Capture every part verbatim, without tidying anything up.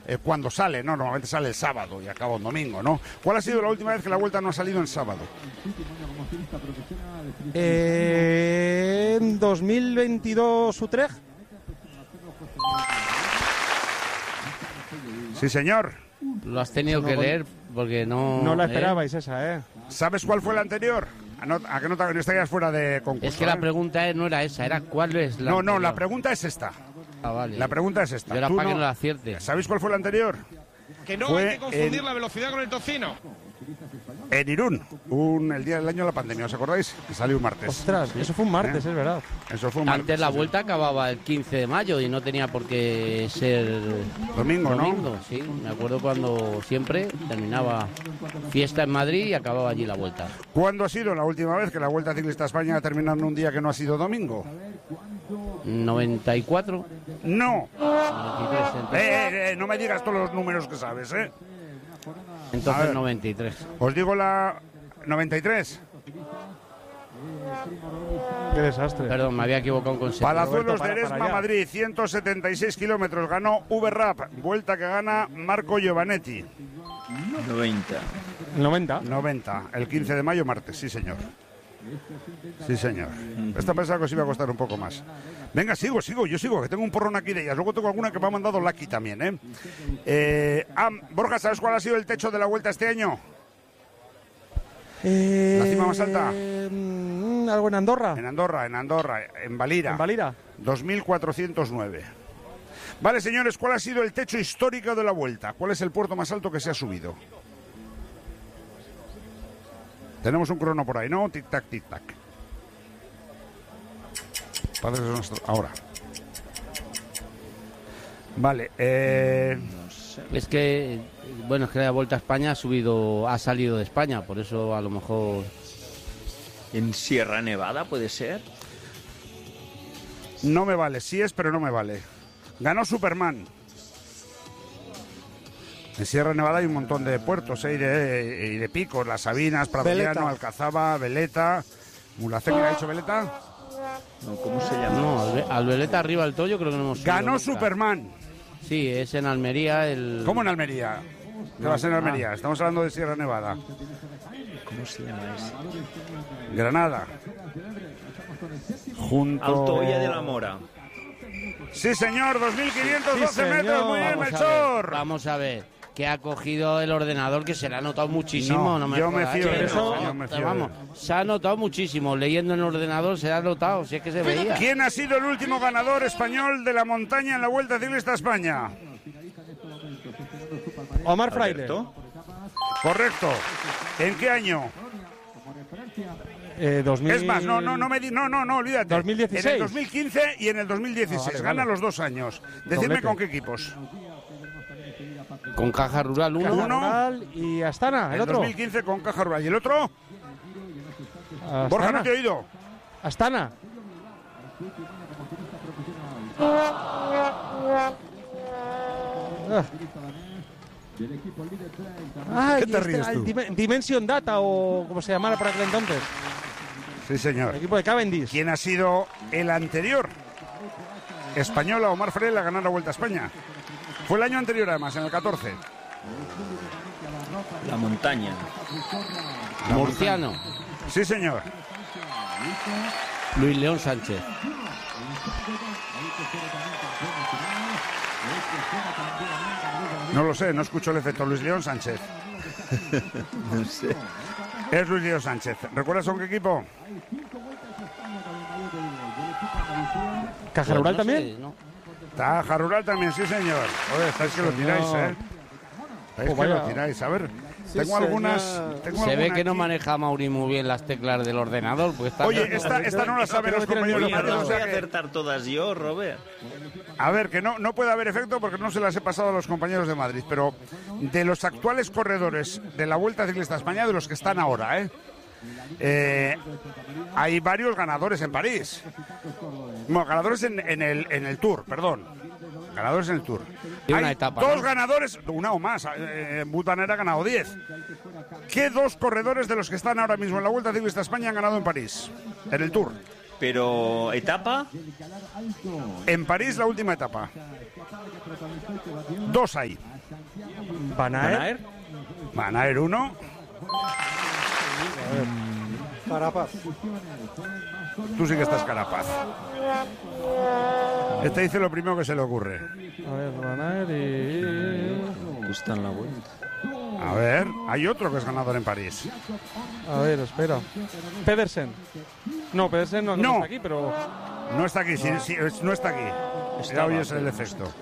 eh, cuando sale, ¿no? Normalmente sale el sábado y acaba un domingo, ¿no? ¿Cuál ha sido la última vez que la Vuelta no ha salido en sábado? Eh, en dos mil veintidós Utrecht. Sí, señor. Lo has tenido que leer porque no... No la ¿eh? esperabais esa, ¿eh? ¿Sabes cuál fue la anterior? ¿A, no, a que no, te, no estarías fuera de concurso? Es que la pregunta no era esa, era cuál es la No, anterior. no, la pregunta es esta. Ah, vale. La pregunta es esta. Yo era Tú para no- que no la acierte. ¿Sabéis cuál fue la anterior? Que no Fue hay que confundir en- la velocidad con el tocino. En Irún, un, el día del año de la pandemia, ¿os acordáis? Que salió un martes. Ostras, eso fue un martes, ¿Eh? es verdad. Eso fue un martes. Antes la sí, Vuelta acababa el quince de mayo y no tenía por qué ser Domingo, ¿no? domingo, sí. Me acuerdo cuando siempre terminaba fiesta en Madrid y acababa allí la Vuelta. ¿Cuándo ha sido la última vez que la Vuelta Ciclista a España ha terminado en un día que no ha sido domingo? noventa y cuatro. No. noventa y tres, entonces, Eh, eh, eh, no me digas todos los números que sabes, ¿eh? A entonces ver. noventa y tres. Os digo la noventa y tres. Qué desastre. Perdón, me había equivocado con seis. Palazuelos Roberto, de para- Eresma, para allá. Madrid, ciento setenta y seis kilómetros. Ganó V-Rap, vuelta que gana Marco Giovanetti. noventa. noventa. noventa, el quince de mayo, martes, sí señor. Sí señor. Esta pensaba que os iba a costar un poco más. Venga, sigo, sigo, yo sigo, que tengo un porrón aquí de ellas. Luego tengo alguna que me ha mandado Lucky también, ¿eh? eh ah, Borja, ¿sabes cuál ha sido el techo de la Vuelta este año? Eh, ¿La cima más alta? mm, ¿Algo en Andorra? En Andorra, en Andorra, en Valira. ¿En Valira? dos mil cuatrocientos nueve. Vale, señores, ¿cuál ha sido el techo histórico de la Vuelta? ¿Cuál es el puerto más alto que se ha subido? Tenemos un crono por ahí, ¿no? Tic-tac, tic-tac. Padres de nuestro... Ahora. Vale, eh... Es que, bueno, es que la Vuelta a España ha subido, ha salido de España, por eso a lo mejor... ¿En Sierra Nevada puede ser? no me vale. Sí es, pero no me vale. Ganó Superman. En Sierra Nevada hay un montón de puertos, ¿eh? y, de, y de picos. Las Sabinas, Pradellano, Veleta. Alcazaba, Veleta. ¿Mulacén ha hecho Veleta? No, ¿cómo se llama? No, Albe- Albeleta arriba del Toyo creo que no hemos subido Ganó nunca. Superman. Sí, es en Almería el... ¿Cómo en Almería? ¿Qué va a ser en Almería? Estamos hablando de Sierra Nevada. ¿Cómo se llama ese? Granada. Junto... Altoya de la Mora. Sí, señor, dos mil quinientos doce Sí, señor. metros. Muy bien, Vamos a Melchor. ver, vamos a ver, que ha cogido el ordenador, que se le ha notado muchísimo. No, No, me yo me jodas, fío ¿eh? de eso, No, yo me fío de- vamos, se ha notado muchísimo. Leyendo en el ordenador se ha notado, si es que se veía. ¿Quién ha sido el último ganador español de la montaña en la Vuelta Ciclista a España? Omar Fraile. ¿Alberto? Correcto. ¿En qué año? Eh, dos mil... Es más, no, no, no me di, no, no, no, olvídate. dos mil dieciséis. En el dos mil quince y en el dos mil dieciséis. Ah, vale, Gana vale. los dos años. Decidme Doblete. con qué equipos. Con Caja Rural uno. Caja Uno. Rural y Astana, el En otro. dos mil quince con Caja Rural. ¿Y el otro? Astana. Borja, no te he oído. Astana. Ah. Ah, ¿Qué y te este, ríes el tú? Dim- Dimension Data o como se llamara por aquel entonces. Sí, señor. El equipo de Cavendish. ¿Quién ha sido el anterior? Español a Omar Freire a ganar la Vuelta a España. Fue el año anterior, además, en el catorce. La montaña. Murciano, Sí, señor. Luis León Sánchez. No lo sé, no escucho el efecto. Luis León Sánchez. No sé. Es Luis León Sánchez. ¿Recuerdas con qué equipo? Caja Pues Rural no también. sé, ¿no? Taja Rural también, sí, señor. Joder, estáis que lo tiráis, ¿eh? Estáis Oh, que lo vaya. tiráis. A ver, Sí, tengo algunas... señor. Tengo Se ve alguna que no aquí. maneja Mauri muy bien las teclas del ordenador. Pues está Oye, esta, esta no la saben los compañeros de Oye, no Madrid, o las voy sea a que... acertar todas yo, Robert. A ver, que no, no puede haber efecto porque no se las he pasado a los compañeros de Madrid, pero de los actuales corredores de la Vuelta Ciclista a España, de los que están ahora, ¿eh? Eh, hay varios ganadores en París. Bueno, ganadores en, en el, en el Tour, perdón. Ganadores en el Tour. Y una Hay etapa, dos ¿no? ganadores, una o más. Eh, Butanera ha ganado diez. ¿Qué dos corredores de los que están ahora mismo en la Vuelta Ciclista a España han ganado en París? En el Tour. Pero, ¿etapa? En París la última etapa. Dos hay. Van Aert. Van Aert uno. Carapaz. Tú sí que estás Carapaz. Este dice lo primero que se le ocurre. A ver, Van Aert y... Que está en la vuelta. A ver, hay otro que es ganador en París. A ver, espera. Pedersen. No, Pedersen no, no, No. está aquí, pero... No está aquí, sí, sí, es- no está aquí. Ya Estaba, oyes el pero- efecto.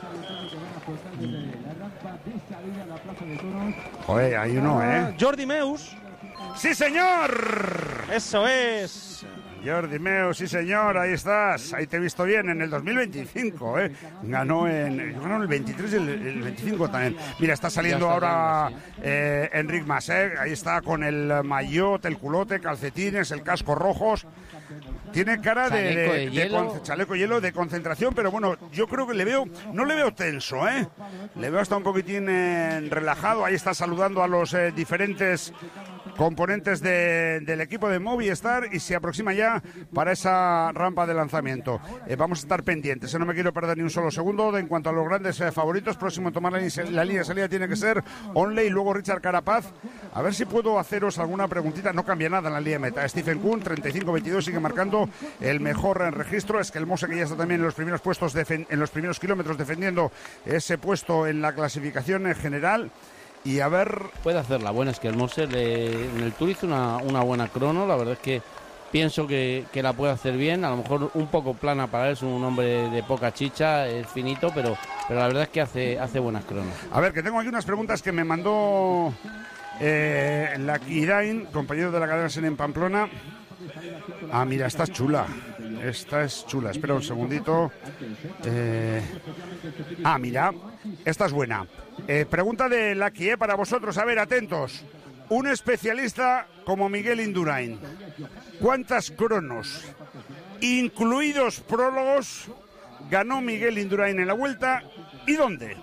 Joder, hay uno, ¿eh? Jordi Meus. ¡Sí, señor! Eso es. Jordi Meu, sí señor, ahí estás. Ahí te he visto bien en el dos mil veinticinco, ¿eh? Ganó en, ganó en el veintitrés y el, el veinticinco también. Mira, está saliendo Ya está ahora eh, Enric Masek. Ahí está con el maillot, el culote, calcetines, el casco rojos. Tiene cara de, Chaleco de- de de hielo. con- chaleco de hielo, de concentración, pero bueno, yo creo que le veo, no le veo tenso, ¿eh? Le veo hasta un poquitín eh, relajado. Ahí está saludando a los eh, diferentes componentes de- del equipo de Movistar y se aproxima ya para esa rampa de lanzamiento. Eh, vamos a estar pendientes, eh, no me quiero perder ni un solo segundo. De, en cuanto a los grandes eh, favoritos, próximo a tomar la, línea- la línea de salida tiene que ser Onley y luego Richard Carapaz. A ver si puedo haceros alguna preguntita. No cambia nada en la línea de meta. Stephen Kuhn, treinta y cinco veintidós, sigue marcando el mejor en registro. Es que el Mose, que ya está también en los primeros puestos, defen- en los primeros kilómetros defendiendo ese puesto en la clasificación en general. Y a ver, Puede hacerla buena, es que el Moser eh, en el Tour hizo una, una buena crono, la verdad es que pienso que, que la puede hacer bien, a lo mejor un poco plana para él, es un hombre de poca chicha, es finito, pero, pero la verdad es que hace, hace buenas cronos. a ver, que tengo aquí unas preguntas que me mandó eh, la Kirain, compañero de la cadena SEN en Pamplona. Ah, mira, esta es chula. Esta es chula. Espera un segundito. Eh, Ah, mira, esta es buena. Eh, pregunta de Lucky, eh, para vosotros. A ver, atentos. Un especialista como Miguel Indurain. ¿Cuántas cronos, incluidos prólogos, ganó Miguel Indurain en la Vuelta y dónde?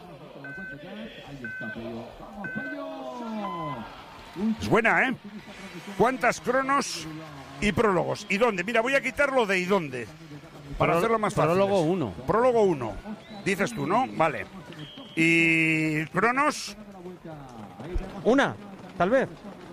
Es buena, ¿eh? ¿Cuántas cronos y prólogos? ¿Y dónde? Mira, voy a quitarlo de ¿y dónde? Para Pró- hacerlo más fácil. prólogo uno. Prólogo uno. Dices tú, ¿no? Vale. ¿Y cronos? Una, tal vez.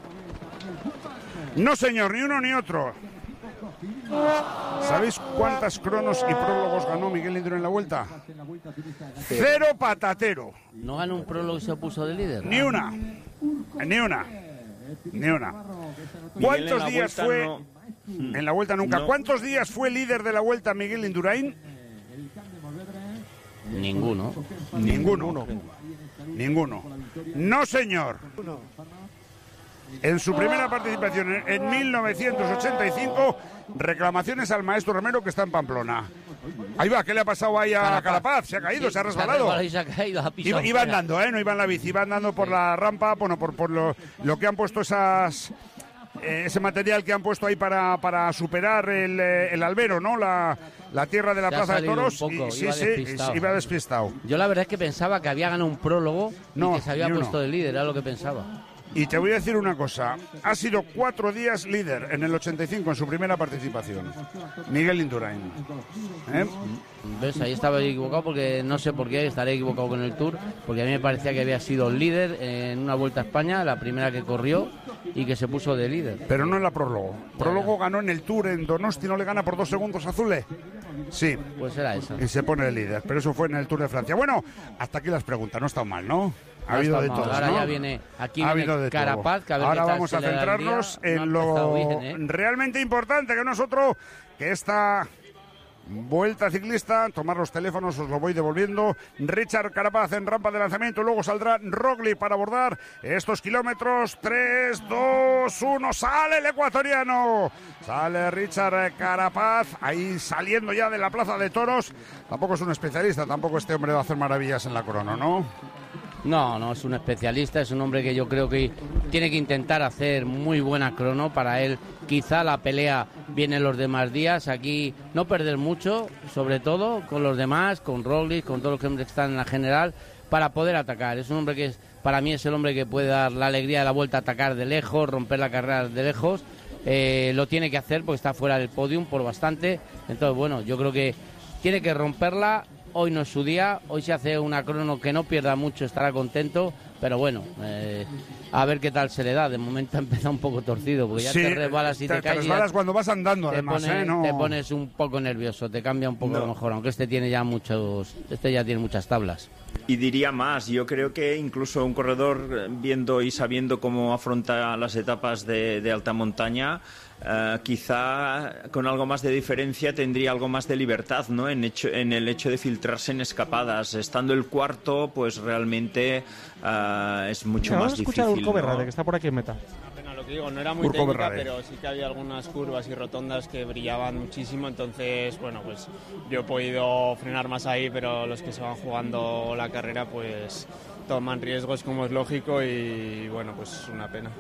No, señor, ni uno ni otro. ¿Sabéis cuántas cronos y prólogos ganó Miguel Indurain en la Vuelta? Cero patatero. ¿No ganó un prólogo y se puso de líder? Ni una. Ni una. Ni una. Miguel en ¿Cuántos la días Vuelta fue? no- En la Vuelta nunca. No. ¿Cuántos días fue líder de la Vuelta Miguel Indurain? Ninguno. Ninguno. Ninguno. No, señor. En su primera participación en- en mil novecientos ochenta y cinco, reclamaciones al maestro Romero que está en Pamplona. Ahí va, ¿qué le ha pasado ahí a Carapaz. Carapaz? Se ha caído, Sí, se ha resbalado. y se ha caído, ha pisado Iba, iba fuera. andando, ¿eh? No iba en la bici, iba andando por la rampa, bueno, por, por lo, lo que han puesto esas... eh, ese material que han puesto ahí para, para superar el, eh, el albero, ¿no? La, la tierra de la Se ha Plaza de salido Toros. un poco, y, sí, iba sí, despistado. iba despistado. Yo la verdad es que pensaba que había ganado un prólogo No, y que se había ni uno. puesto de líder, era lo que pensaba. Y te voy a decir una cosa, ha sido cuatro días líder en el ochenta y cinco en su primera participación. Miguel Indurain. ¿Eh? ¿Ves? Ahí estaba equivocado porque no sé por qué estaré equivocado con el Tour, porque a mí me parecía que había sido líder en una Vuelta a España, la primera que corrió y que se puso de líder. Pero no en la prólogo. Prólogo ganó en el Tour en Donosti, ¿no le gana por dos segundos a Zule? Sí, Pues era esa. y se pone de líder, pero eso fue en el Tour de Francia. Bueno, hasta aquí las preguntas, no está mal, ¿no? Ha No habido está de mal. todo. Ahora ¿no? ya viene, aquí Ha viene habido de todo. Carapaz, que a ver Ahora qué tal vamos se a le da el centrarnos día. No ha en lo empezado bien, ¿eh? realmente importante, que no es otro que esta Vuelta ciclista. Tomar los teléfonos, os lo voy devolviendo. Richard Carapaz en rampa de lanzamiento, luego saldrá Roglic para abordar estos kilómetros. tres, dos, uno, sale el ecuatoriano. Sale Richard Carapaz, ahí saliendo ya de la Plaza de Toros. Tampoco es un especialista, tampoco este hombre va a hacer maravillas en la crono, ¿no? No, no es un especialista, es un hombre que yo creo que tiene que intentar hacer muy buena crono. Para él quizá la pelea viene los demás días, aquí no perder mucho, sobre todo con los demás, con Roglic, con todos los que están en la general, para poder atacar. Es un hombre que es, para mí es el hombre que puede dar la alegría de la Vuelta, atacar de lejos, romper la carrera de lejos. Eh, lo tiene que hacer porque está fuera del podium por bastante. Entonces, bueno, yo creo que tiene que romperla hoy no es su día, hoy se hace una crono que no pierda mucho, estará contento, pero bueno, eh, a ver qué tal se le da. De momento ha empezado un poco torcido, porque ya Sí, te resbalas y te, te, caes. te y ya resbalas cuando vas andando, te, además, pone- ¿eh? No. te pones un poco nervioso, te cambia un poco a lo mejor, aunque este tiene ya muchos, este ya tiene muchas tablas. Y diría más, yo creo que incluso un corredor eh, viendo y sabiendo cómo afronta las etapas de, de alta montaña, eh, quizá con algo más de diferencia tendría algo más de libertad, ¿no? En, hecho, en el hecho de filtrarse en escapadas. Estando el cuarto, pues realmente eh, es mucho Vamos más a escuchar a difícil, Urco ¿no? Berrade, que está por aquí en meta. Una pena, lo que digo, no era muy Urco técnica, Berrade. pero sí que había algunas curvas y rotondas que brillaban muchísimo, entonces, bueno, pues yo he podido frenar más ahí, pero los que se van jugando la carrera, pues toman riesgos como es lógico y, bueno, pues una pena.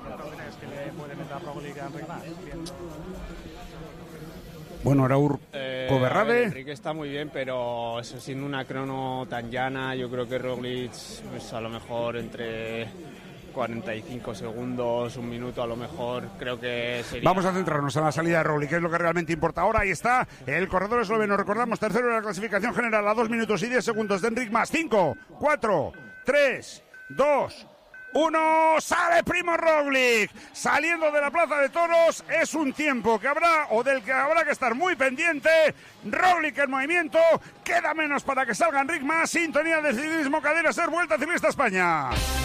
Bueno, era Urco Eh, a ver, Berrade. Enrique está muy bien, pero eso, siendo una crono tan llana, yo creo que Roglic, pues a lo mejor entre cuarenta y cinco segundos, un minuto a lo mejor, creo que sería... Vamos a centrarnos en la salida de Roglic, que es lo que realmente importa ahora. Ahí está el corredor esloveno. Recordamos, tercero en la clasificación general a dos minutos y diez segundos de Enric Mas. cinco, cuatro, tres, dos, uno. Sale Primo Roglic. Saliendo de la Plaza de Toros. Es un tiempo que habrá, o del que habrá que estar muy pendiente. Roglic en movimiento. Queda menos para que salga Enric Mas. Sintonía de ciclismo, cadena Ser, Vuelta Ciclista España.